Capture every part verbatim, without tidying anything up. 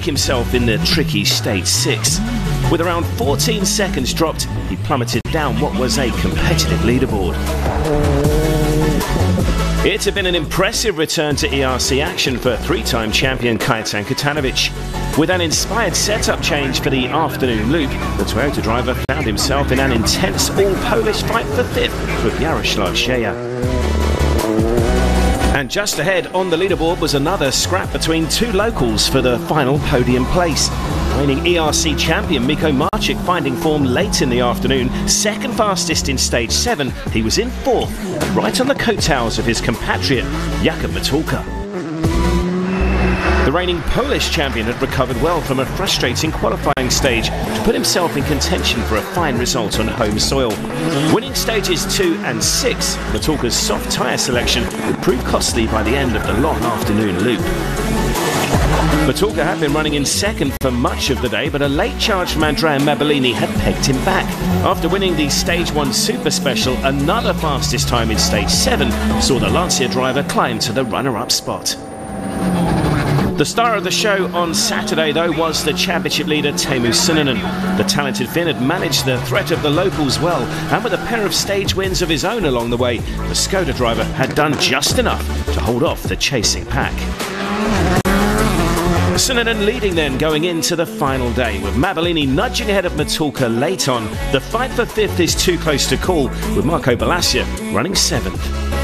himself in the tricky stage six. With around fourteen seconds dropped, he plummeted down what was a competitive leaderboard. It had been an impressive return to E R C action for three-time champion Kajetan Kačanović. With an inspired setup change for the afternoon loop, the Toyota driver found himself in an intense all-Polish fight for fifth with Jaroslav Szeja. And just ahead on the leaderboard was another scrap between two locals for the final podium place. Reigning E R C champion Mico Marcik finding form late in the afternoon, second fastest in stage seven, he was in fourth, right on the coattails of his compatriot Jakub Matulka. The reigning Polish champion had recovered well from a frustrating qualifying stage to put himself in contention for a fine result on home soil. Winning stages two and six, Matulka's soft tyre selection would prove costly by the end of the long afternoon loop. Matulka had been running in second for much of the day, but a late charge from Andrea Mabolini had pegged him back. After winning the Stage one Super Special, another fastest time in Stage seven saw the Lancia driver climb to the runner-up spot. The star of the show on Saturday, though, was the championship leader Teemu Suninen. The talented Finn had managed the threat of the locals well, and with a pair of stage wins of his own along the way, the Skoda driver had done just enough to hold off the chasing pack. Suninen leading then going into the final day, with Mabolini nudging ahead of Matulka late on. The fight for fifth is too close to call, with Marco Balasia running seventh.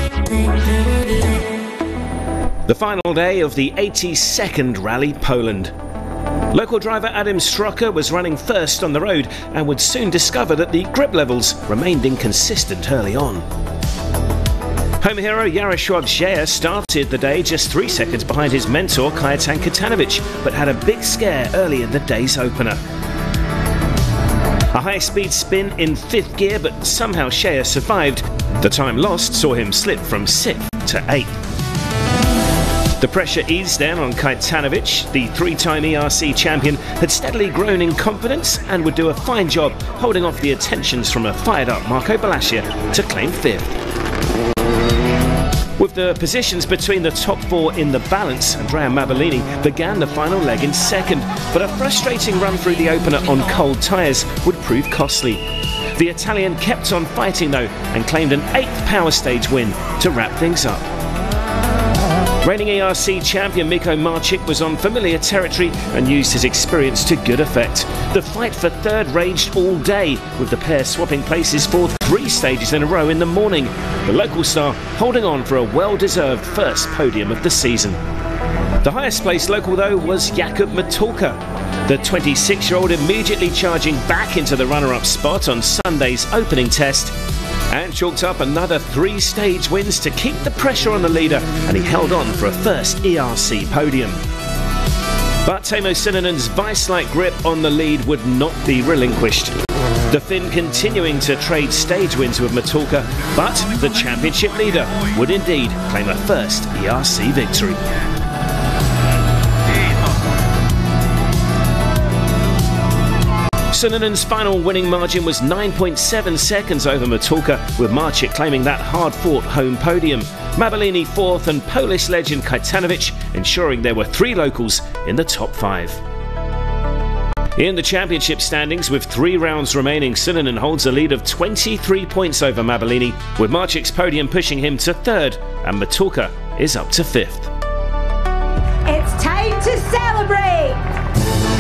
The final day of the eighty-second Rally Poland. Local driver Adam Stroker was running first on the road and would soon discover that the grip levels remained inconsistent early on. Home hero Jaroslav Szeja started the day just three seconds behind his mentor Kajetan Kačanović, but had a big scare early in the day's opener. A high-speed spin in fifth gear, but somehow Szeja survived. The time lost saw him slip from sixth to eighth. The pressure eased then on Kačanović. The three-time E R C champion had steadily grown in confidence and would do a fine job holding off the attentions from a fired-up Marco Balasia to claim fifth. With the positions between the top four in the balance, Andrea Mabolini began the final leg in second, but a frustrating run through the opener on cold tyres would prove costly. The Italian kept on fighting though and claimed an eighth power stage win to wrap things up. Reigning E R C champion Mico Marcik was on familiar territory and used his experience to good effect. The fight for third raged all day, with the pair swapping places for three stages in a row in the morning. The local star holding on for a well-deserved first podium of the season. The highest placed local though was Jakub Matulka. The twenty-six-year-old immediately charging back into the runner-up spot on Sunday's opening test, and chalked up another three stage wins to keep the pressure on the leader, and he held on for a first E R C podium. But Teemu Suninen's vice-like grip on the lead would not be relinquished. The Finn continuing to trade stage wins with Matulka, but the championship leader would indeed claim a first E R C victory. Suninen's final winning margin was nine point seven seconds over Matulka, with Marcik claiming that hard-fought home podium. Mabolini fourth and Polish legend Kačanović ensuring there were three locals in the top five. In the championship standings, with three rounds remaining, Suninen holds a lead of twenty-three points over Mabolini, with Marcik's podium pushing him to third, and Matulka is up to fifth. It's time to celebrate!